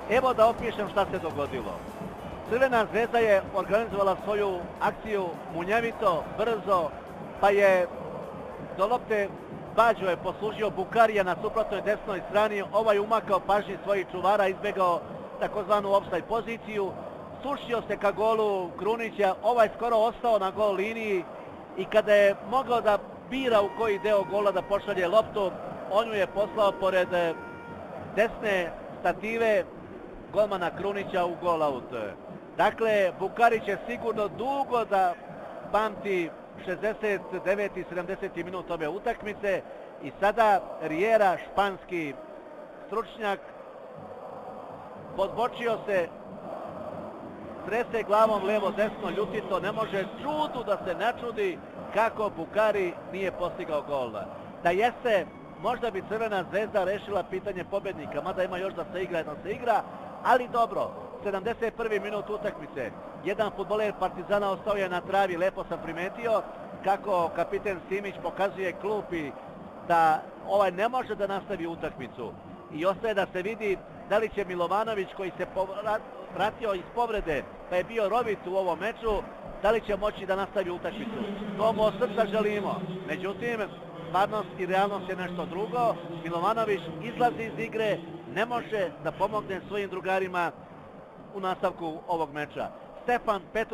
Evo da opišem šta se dogodilo. Crvena zvezda je organizovala svoju akciju munjevito, brzo, pa je do lopte Bađo je poslužio Bukarija na suprotnoj desnoj strani, ovaj umakao pažnji svojih čuvara, izbegao takozvanu offside poziciju, sušio se ka golu Krunića, ovaj skoro ostao na gol liniji i kada je mogao da bira u koji deo gola da pošalje loptu, on ju je poslao pored desne stative golmana Krunića u gol out. Dakle, Bukari će sigurno dugo da pamti 69. i 70. minut ove utakmice i sada Riera, španski stručnjak, podbočio se, trese glavom levo desno ljutito, ne može čudu da se načudi kako Bukari nije postigao gol. Da jeste, možda bi Crvena zvezda rešila pitanje pobednika, mada ima još da se igra, ali dobro. 71. minut utakmice. Jedan fudbaler Partizana ostao je na travi, lepo sam primetio kako kapiten Simić pokazuje klupi da ovaj ne može da nastavi utakmicu. I ostaje da se vidi da li će Milovanović, koji se vratio iz povrede, pa je bio rovit u ovom meču, da li će moći da nastavi utakmicu. To mu od srca želimo. Međutim, stvarnost i realnost je nešto drugo. Milovanović izlazi iz igre, ne može da pomogne svojim drugarima u nastavku ovog meča. Stefan Petrović